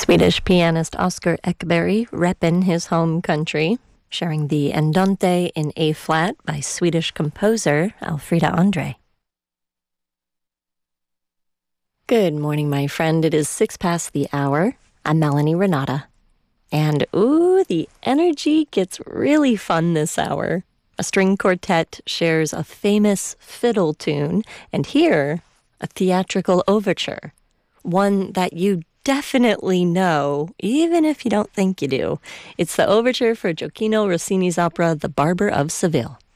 Swedish pianist Oscar Ekberg reppin' his home country, sharing the Andante in A-flat by Swedish composer Alfreda Andre. Good morning, my friend. It is 6 past the hour. I'm Melanie Renata. And ooh, the energy gets really fun this hour. A string quartet shares a famous fiddle tune, and here, a theatrical overture. One that you definitely know, even if you don't think you do. It's the overture for Gioachino Rossini's opera, The Barber of Seville.